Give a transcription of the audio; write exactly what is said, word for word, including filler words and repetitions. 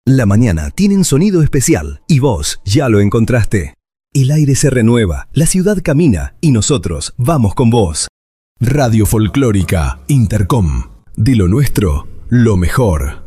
La mañana tiene un sonido especial y vos ya lo encontraste. El aire se renueva, la ciudad camina y nosotros vamos con vos. Radio Folclórica Intercom. De lo nuestro, lo mejor.